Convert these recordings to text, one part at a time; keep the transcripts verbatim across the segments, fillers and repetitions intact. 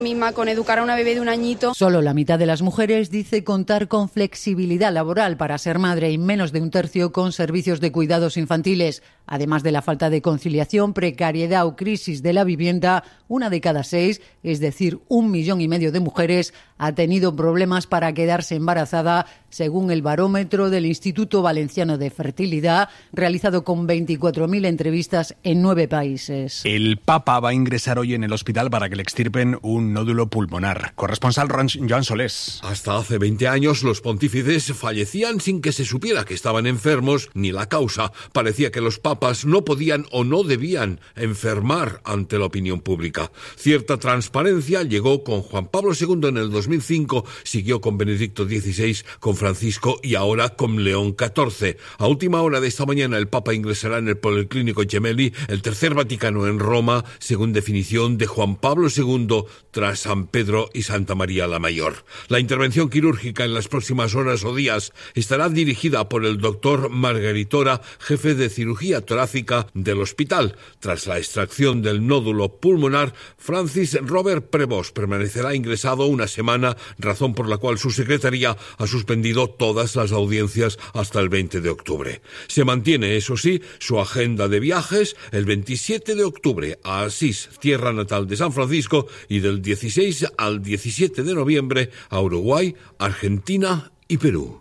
Misma con educar a una bebé de un añito. Solo la mitad de las mujeres dice contar con flexibilidad laboral para ser madre y menos de un tercio con servicios de cuidados infantiles. Además de la falta de conciliación, precariedad o crisis de la vivienda, una de cada seis, es decir, un millón y medio de mujeres, ha tenido problemas para quedarse embarazada, según el barómetro del Instituto Valenciano de Fertilidad, realizado con veinticuatro mil entrevistas en nueve países. El Papa va a ingresar hoy en el hospital para que le extirpen un nódulo pulmonar. Corresponsal Joan Solés. Hasta hace veinte años los pontífices fallecían sin que se supiera que estaban enfermos ni la causa. Parecía que los papas no podían o no debían enfermar ante la opinión pública. Cierta transparencia llegó con Juan Pablo segundo en el dos mil cinco, siguió con Benedicto dieciséis, con Francisco y ahora con León catorce. A última hora de esta mañana el Papa ingresará en el Policlínico Gemelli, el tercer Vaticano en Roma, según definición de Juan Pablo segundo, tras San Pedro y Santa María la Mayor. La intervención quirúrgica en las próximas horas o días estará dirigida por el doctor Margaritora, jefe de cirugía torácica del hospital. Tras la extracción del nódulo pulmonar, Francis Robert Prevost permanecerá ingresado una semana, razón por la cual su secretaría ha suspendido todas las audiencias hasta el veinte de octubre. Se mantiene, eso sí, su agenda de viajes el veintisiete de octubre a Asís, tierra natal de San Francisco, y del dieciséis al diecisiete de noviembre a Uruguay, Argentina y Perú.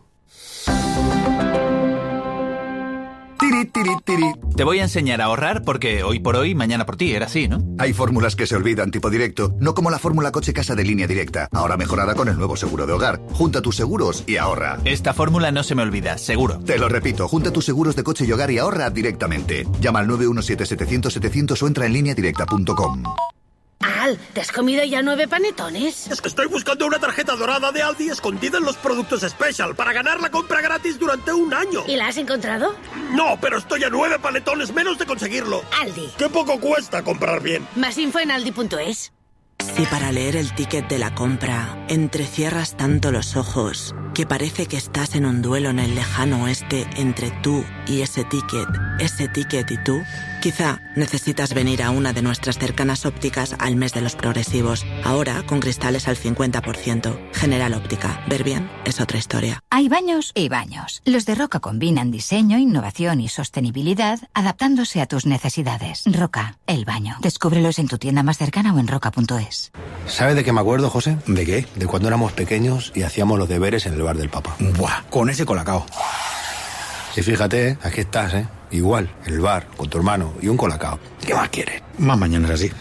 Tiri, tiri, tiri. Te voy a enseñar a ahorrar porque hoy por hoy, mañana por ti, era así, ¿no? Hay fórmulas que se olvidan tipo directo, no como la fórmula coche-casa de Línea Directa, ahora mejorada con el nuevo seguro de hogar. Junta tus seguros y ahorra. Esta fórmula no se me olvida, seguro. Te lo repito, junta tus seguros de coche y hogar y ahorra directamente. Llama al nueve uno siete, setecientos, setecientos o entra en línea directa punto com. Al, ¿te has comido ya nueve panetones? Es que estoy buscando una tarjeta dorada de Aldi escondida en los productos Special para ganar la compra gratis durante un año. ¿Y la has encontrado? No, pero estoy a nueve panetones menos de conseguirlo. Aldi. ¡Qué poco cuesta comprar bien! Más info en aldi punto es. Si para leer el ticket de la compra entrecierras tanto los ojos que parece que estás en un duelo en el lejano oeste entre tú y ese ticket, ese ticket y tú, quizá necesitas venir a una de nuestras cercanas ópticas al mes de los progresivos. Ahora con cristales al cincuenta por ciento. General Óptica. Ver bien es otra historia. Hay baños y baños. Los de Roca combinan diseño, innovación y sostenibilidad adaptándose a tus necesidades. Roca, el baño. Descúbrelos en tu tienda más cercana o en roca punto es. ¿Sabe de qué me acuerdo, José? ¿De qué? De cuando éramos pequeños y hacíamos los deberes en el bar del Papa. Buah, con ese colacao. Y fíjate, aquí estás, ¿eh? Igual, en el bar, con tu hermano y un colacao. ¿Qué más quieres? Más mañanas así.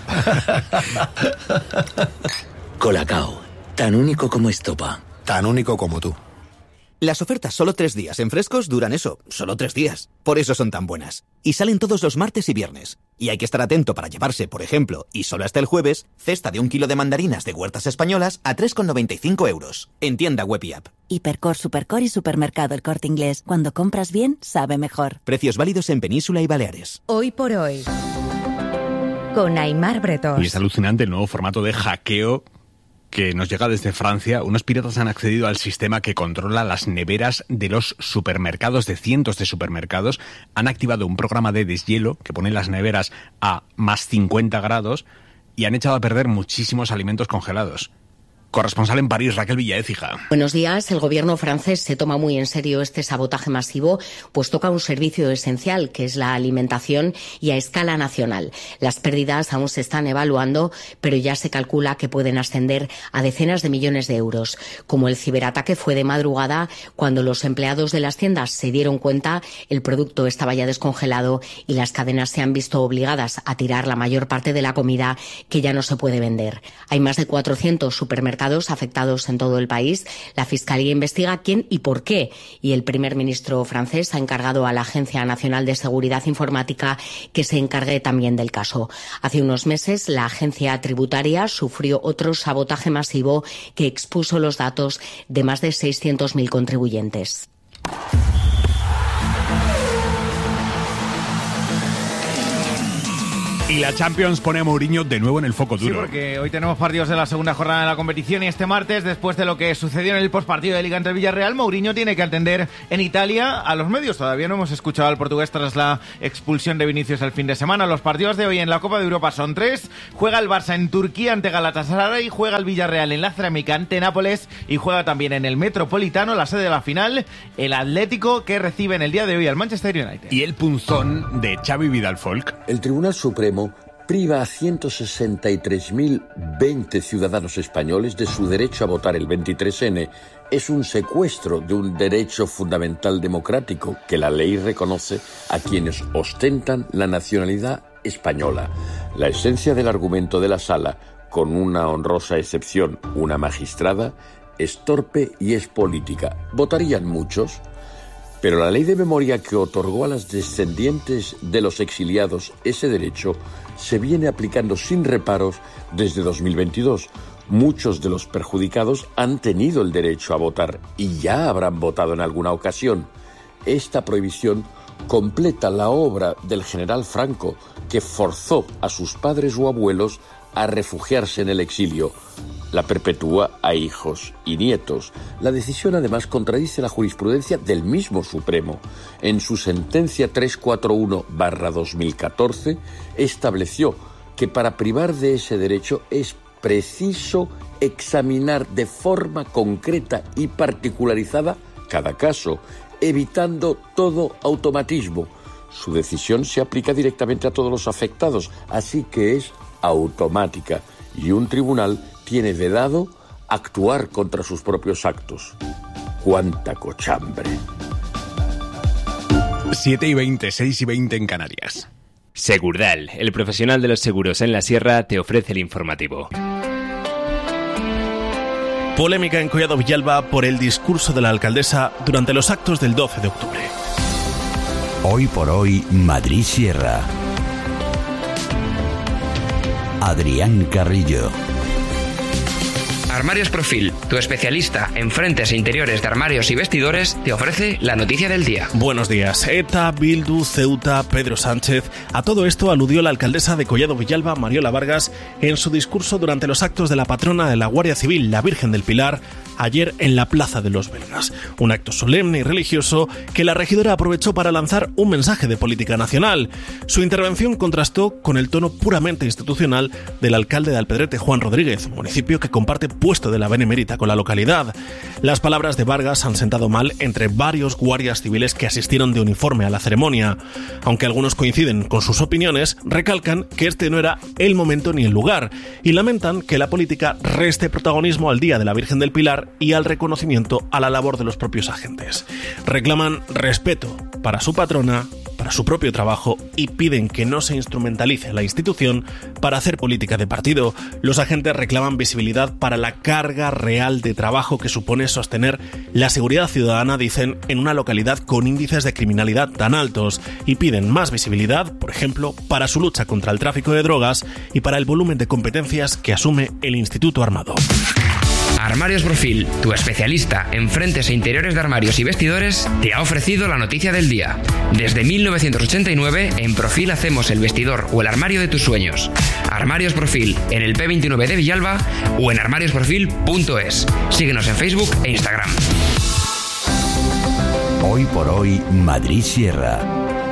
Colacao, tan único como estopa. Tan único como tú. Las ofertas solo tres días en Frescos duran eso, solo tres días. Por eso son tan buenas. Y salen todos los martes y viernes. Y hay que estar atento para llevarse, por ejemplo, y solo hasta el jueves, cesta de un kilo de mandarinas de Huertas Españolas a tres con noventa y cinco euros. En tienda web y app. Hipercor, Supercor y Supermercado El Corte Inglés. Cuando compras bien, sabe mejor. Precios válidos en Península y Baleares. Hoy por hoy, con Aimar Bretós. Y es alucinante el nuevo formato de hackeo que nos llega desde Francia. Unos piratas han accedido al sistema que controla las neveras de los supermercados, de cientos de supermercados. Han activado un programa de deshielo que pone las neveras a más cincuenta grados y han echado a perder muchísimos alimentos congelados. Corresponsal en París, Raquel Villaécija. Buenos días. El gobierno francés se toma muy en serio este sabotaje masivo, pues toca un servicio esencial, que es la alimentación, y a escala nacional. Las pérdidas aún se están evaluando, pero ya se calcula que pueden ascender a decenas de millones de euros. Como el ciberataque fue de madrugada, cuando los empleados de las tiendas se dieron cuenta, el producto estaba ya descongelado y las cadenas se han visto obligadas a tirar la mayor parte de la comida que ya no se puede vender. Hay más de cuatrocientos supermercados afectados en todo el país. La Fiscalía investiga quién y por qué. Y el primer ministro francés ha encargado a la Agencia Nacional de Seguridad Informática que se encargue también del caso. Hace unos meses, la agencia tributaria sufrió otro sabotaje masivo que expuso los datos de más de seiscientos mil contribuyentes. Y la Champions pone a Mourinho de nuevo en el foco duro. Sí, porque hoy tenemos partidos de la segunda jornada de la competición y este martes, después de lo que sucedió en el postpartido de Liga entre Villarreal, Mourinho tiene que atender en Italia a los medios. Todavía no hemos escuchado al portugués tras la expulsión de Vinicius el fin de semana. Los partidos de hoy en la Copa de Europa son tres. Juega el Barça en Turquía ante Galatasaray, juega el Villarreal en la Cerámica ante Nápoles y juega también en el Metropolitano, la sede de la final, el Atlético, que recibe en el día de hoy al Manchester United. Y el punzón de Xavi Vidal-Folk. El Tribunal Supremo priva a ciento sesenta y tres mil veinte ciudadanos españoles de su derecho a votar el veintitrés ene. Es un secuestro de un derecho fundamental democrático que la ley reconoce a quienes ostentan la nacionalidad española. La esencia del argumento de la sala, con una honrosa excepción, una magistrada, es torpe y es política. ¿Votarían muchos? Pero la ley de memoria que otorgó a las descendientes de los exiliados ese derecho se viene aplicando sin reparos desde dos mil veintidós. Muchos de los perjudicados han tenido el derecho a votar y ya habrán votado en alguna ocasión. Esta prohibición completa la obra del general Franco, que forzó a sus padres o abuelos a refugiarse en el exilio. La perpetúa a hijos y nietos. La decisión además contradice la jurisprudencia del mismo Supremo. En su sentencia trescientos cuarenta y uno barra dos mil catorce estableció que para privar de ese derecho es preciso examinar de forma concreta y particularizada cada caso, evitando todo automatismo. Su decisión se aplica directamente a todos los afectados, así que es automática, y un tribunal tiene vedado actuar contra sus propios actos. ¡Cuánta cochambre! siete y veinte, seis y veinte en Canarias. Segurdal, el profesional de los seguros en la Sierra, te ofrece el informativo. Polémica en Collado Villalba por el discurso de la alcaldesa durante los actos del doce de octubre. Hoy por hoy, Madrid Sierra. Adrián Carrillo. Armarios Profil, tu especialista en frentes e interiores de armarios y vestidores, te ofrece la noticia del día. Buenos días. ETA, Bildu, Ceuta, Pedro Sánchez. A todo esto aludió la alcaldesa de Collado Villalba, Mariola Vargas, en su discurso durante los actos de la patrona de la Guardia Civil, la Virgen del Pilar, ayer en la Plaza de los Belgas. Un acto solemne y religioso que la regidora aprovechó para lanzar un mensaje de política nacional. Su intervención contrastó con el tono puramente institucional del alcalde de Alpedrete, Juan Rodríguez, municipio que comparte puesto de la benemérita con la localidad. Las palabras de Vargas han sentado mal entre varios guardias civiles que asistieron de uniforme a la ceremonia. Aunque algunos coinciden con sus opiniones, recalcan que este no era el momento ni el lugar y lamentan que la política reste protagonismo al Día de la Virgen del Pilar y al reconocimiento a la labor de los propios agentes. Reclaman respeto para su patrona, para su propio trabajo y piden que no se instrumentalice la institución para hacer política de partido. Los agentes reclaman visibilidad para la carga real de trabajo que supone sostener la seguridad ciudadana, dicen, en una localidad con índices de criminalidad tan altos y piden más visibilidad, por ejemplo, para su lucha contra el tráfico de drogas y para el volumen de competencias que asume el Instituto Armado. Armarios Profil, tu especialista en frentes e interiores de armarios y vestidores, te ha ofrecido la noticia del día. Desde mil novecientos ochenta y nueve, en Profil hacemos el vestidor o el armario de tus sueños. Armarios Profil, en el P veintinueve de Villalba o en armarios profil punto es. Síguenos en Facebook e Instagram. Hoy por hoy, Madrid Sierra.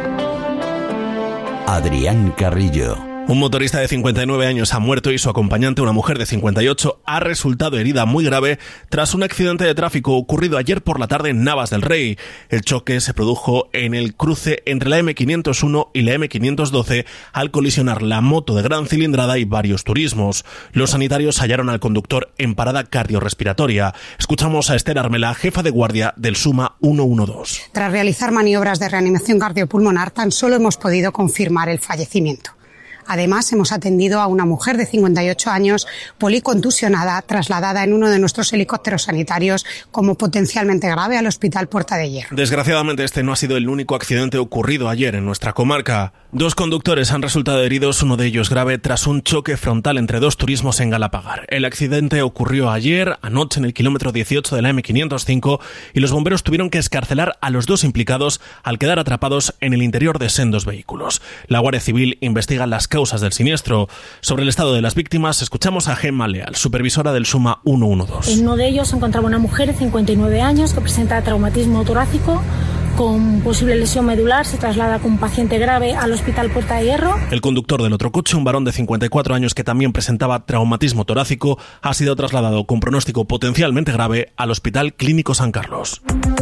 Adrián Carrillo. Un motorista de cincuenta y nueve años ha muerto y su acompañante, una mujer de cincuenta y ocho, ha resultado herida muy grave tras un accidente de tráfico ocurrido ayer por la tarde en Navas del Rey. El choque se produjo en el cruce entre la eme quinientos uno y la eme quinientos doce al colisionar la moto de gran cilindrada y varios turismos. Los sanitarios hallaron al conductor en parada cardiorrespiratoria. Escuchamos a Esther Armela, jefa de guardia del SUMA ciento doce. Tras realizar maniobras de reanimación cardiopulmonar, tan solo hemos podido confirmar el fallecimiento. Además, hemos atendido a una mujer de cincuenta y ocho años policontusionada, trasladada en uno de nuestros helicópteros sanitarios como potencialmente grave al Hospital Puerta de Hierro. Desgraciadamente, este no ha sido el único accidente ocurrido ayer en nuestra comarca. Dos conductores han resultado heridos, uno de ellos grave, tras un choque frontal entre dos turismos en Galapagar. El accidente ocurrió ayer, anoche, en el kilómetro dieciocho de la eme quinientos cinco y los bomberos tuvieron que excarcelar a los dos implicados al quedar atrapados en el interior de sendos vehículos. La Guardia Civil investiga las causas causas del siniestro. Sobre el estado de las víctimas, escuchamos a Gemma Leal, supervisora del SUMA ciento doce. En uno de ellos se encontraba una mujer de cincuenta y nueve años que presenta traumatismo torácico con posible lesión medular. Se traslada con un paciente grave al Hospital Puerta de Hierro. El conductor del otro coche, un varón de cincuenta y cuatro años que también presentaba traumatismo torácico, ha sido trasladado con pronóstico potencialmente grave al Hospital Clínico San Carlos.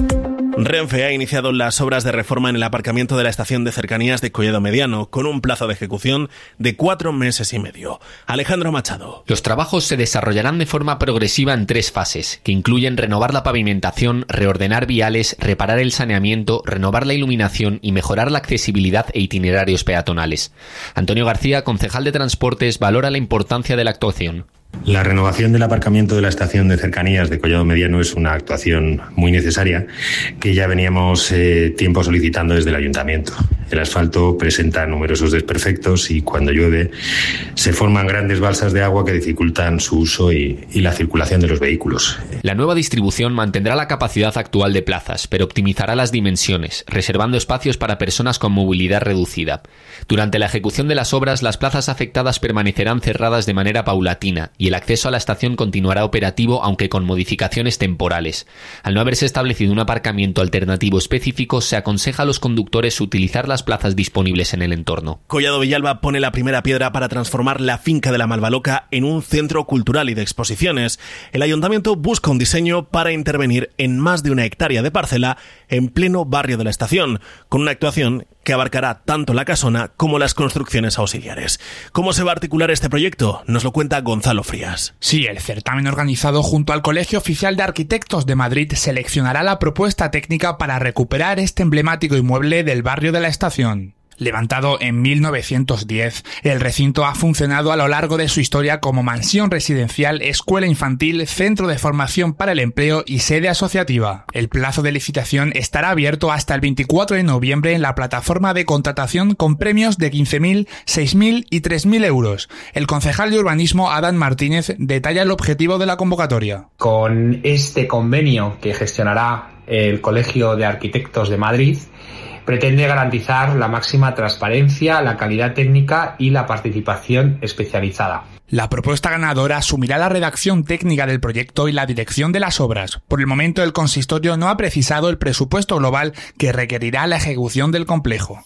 Renfe ha iniciado las obras de reforma en el aparcamiento de la estación de cercanías de Collado Mediano, con un plazo de ejecución de cuatro meses y medio. Alejandro Machado. Los trabajos se desarrollarán de forma progresiva en tres fases, que incluyen renovar la pavimentación, reordenar viales, reparar el saneamiento, renovar la iluminación y mejorar la accesibilidad e itinerarios peatonales. Antonio García, concejal de Transportes, valora la importancia de la actuación. La renovación del aparcamiento de la estación de cercanías de Collado Mediano es una actuación muy necesaria que ya veníamos eh, tiempo solicitando desde el ayuntamiento. El asfalto presenta numerosos desperfectos y cuando llueve se forman grandes balsas de agua que dificultan su uso y, y la circulación de los vehículos. La nueva distribución mantendrá la capacidad actual de plazas, pero optimizará las dimensiones, reservando espacios para personas con movilidad reducida. Durante la ejecución de las obras, las plazas afectadas permanecerán cerradas de manera paulatina y el acceso a la estación continuará operativo, aunque con modificaciones temporales. Al no haberse establecido un aparcamiento alternativo específico, se aconseja a los conductores utilizar las plazas disponibles en el entorno. Collado Villalba pone la primera piedra para transformar la finca de la Malvaloca en un centro cultural y de exposiciones. El ayuntamiento busca un diseño para intervenir en más de una hectárea de parcela en pleno barrio de la estación, con una actuación que abarcará tanto la casona como las construcciones auxiliares. ¿Cómo se va a articular este proyecto? Nos lo cuenta Gonzalo Frías. Sí, el certamen organizado junto al Colegio Oficial de Arquitectos de Madrid seleccionará la propuesta técnica para recuperar este emblemático inmueble del barrio de la estación. Levantado en mil novecientos diez, el recinto ha funcionado a lo largo de su historia como mansión residencial, escuela infantil, centro de formación para el empleo y sede asociativa. El plazo de licitación estará abierto hasta el veinticuatro de noviembre en la plataforma de contratación con premios de quince mil, seis mil y tres mil euros. El concejal de urbanismo, Adán Martínez, detalla el objetivo de la convocatoria. Con este convenio que gestionará el Colegio de Arquitectos de Madrid, pretende garantizar la máxima transparencia, la calidad técnica y la participación especializada. La propuesta ganadora asumirá la redacción técnica del proyecto y la dirección de las obras. Por el momento, el consistorio no ha precisado el presupuesto global que requerirá la ejecución del complejo.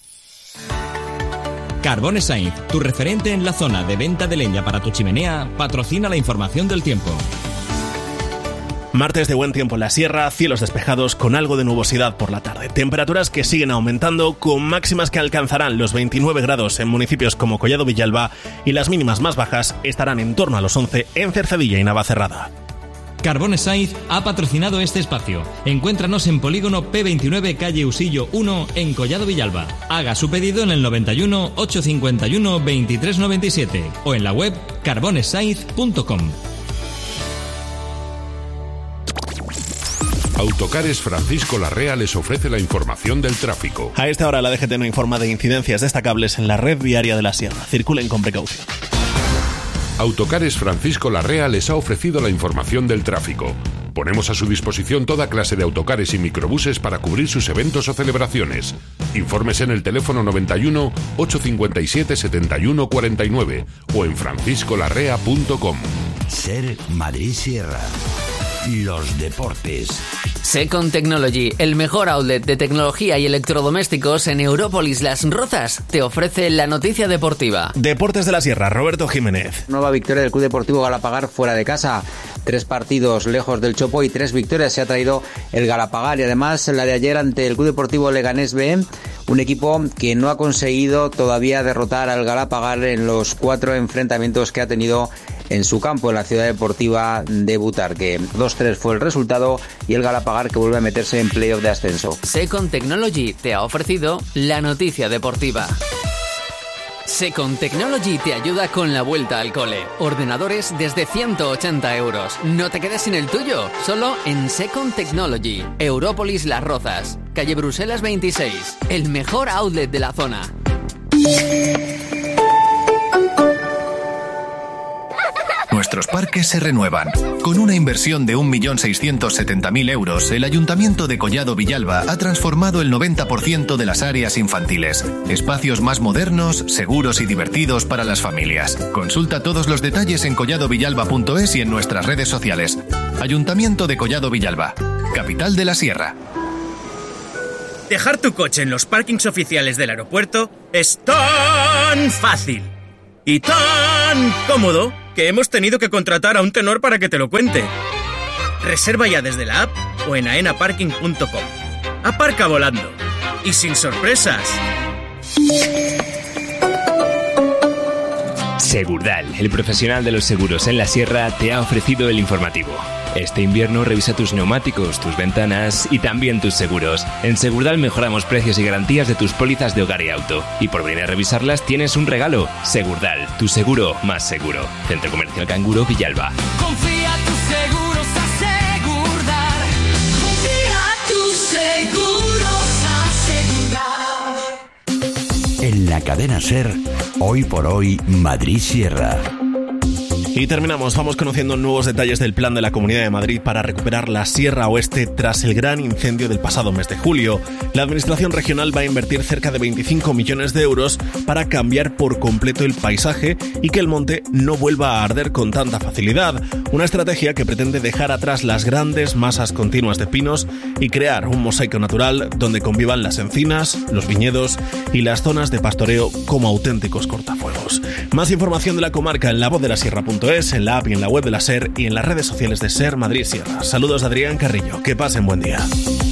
Carbones Sainz, tu referente en la zona de venta de leña para tu chimenea, patrocina la información del tiempo. Martes de buen tiempo en la sierra, cielos despejados con algo de nubosidad por la tarde. Temperaturas que siguen aumentando con máximas que alcanzarán los veintinueve grados en municipios como Collado Villalba y las mínimas más bajas estarán en torno a los once en Cercedilla y Navacerrada. Carbones Sainz ha patrocinado este espacio. Encuéntranos en Polígono P veintinueve, calle Usillo uno, en Collado Villalba. Haga su pedido en el noventa y uno, ochocientos cincuenta y uno, veintitrés noventa y siete o en la web carbones sainz punto com. Autocares Francisco Larrea les ofrece la información del tráfico. A esta hora la D G T no informa de incidencias destacables en la red viaria de la sierra. Circulen con precaución. Autocares Francisco Larrea les ha ofrecido la información del tráfico. Ponemos a su disposición toda clase de autocares y microbuses para cubrir sus eventos o celebraciones. Informes en el teléfono noventa y uno, ochocientos cincuenta y siete, setenta y uno cuarenta y nueve o en francisco larrea punto com. Ser Madrid Sierra. Los deportes. Second Technology, el mejor outlet de tecnología y electrodomésticos en Európolis Las Rozas, te ofrece la noticia deportiva. Deportes de la Sierra, Roberto Jiménez. Nueva victoria del Club Deportivo Galapagar fuera de casa. Tres partidos lejos del Chopo y tres victorias se ha traído el Galapagar. Y además la de ayer ante el Club Deportivo Leganés B, un equipo que no ha conseguido todavía derrotar al Galapagar en los cuatro enfrentamientos que ha tenido en su campo en la ciudad deportiva de Butarque. dos tres fue el resultado y el Galapagar que vuelve a meterse en playoff de ascenso. Second Technology te ha ofrecido la noticia deportiva. Second Technology te ayuda con la vuelta al cole. Ordenadores desde ciento ochenta euros. No te quedes sin el tuyo, solo en Second Technology. Európolis Las Rozas, calle Bruselas veintiséis, el mejor outlet de la zona. nuestros parques se renuevan. Con una inversión de un millón seiscientos setenta mil euros, el Ayuntamiento de Collado Villalba ha transformado el noventa por ciento de las áreas infantiles. Espacios más modernos, seguros y divertidos para las familias. Consulta todos los detalles en collado villalba punto es y en nuestras redes sociales. Ayuntamiento de Collado Villalba, capital de la Sierra. Dejar tu coche en los parkings oficiales del aeropuerto es tan fácil y tan cómodo que hemos tenido que contratar a un tenor para que te lo cuente. Reserva ya desde la app o en aena parking punto com. Aparca volando y sin sorpresas. Segurdal, el profesional de los seguros en la Sierra, te ha ofrecido el informativo. Este invierno revisa tus neumáticos, tus ventanas y también tus seguros. En Segurdal mejoramos precios y garantías de tus pólizas de hogar y auto. Y por venir a revisarlas tienes un regalo. Segurdal, tu seguro más seguro. Centro Comercial Canguro, Villalba. Confía tus seguros a Segurdal. Confía tus seguros a Segurdal. En la cadena SER, hoy por hoy, Madrid Sierra. Y terminamos, vamos conociendo nuevos detalles del plan de la Comunidad de Madrid para recuperar la Sierra Oeste tras el gran incendio del pasado mes de julio. La Administración Regional va a invertir cerca de veinticinco millones de euros para cambiar por completo el paisaje y que el monte no vuelva a arder con tanta facilidad. Una estrategia que pretende dejar atrás las grandes masas continuas de pinos y crear un mosaico natural donde convivan las encinas, los viñedos y las zonas de pastoreo como auténticos cortafuegos. Más información de la comarca en la voz de la sierra punto es, en la app y en la web de la SER y en las redes sociales de SER Madrid Sierra. Saludos de Adrián Carrillo. Que pasen buen día.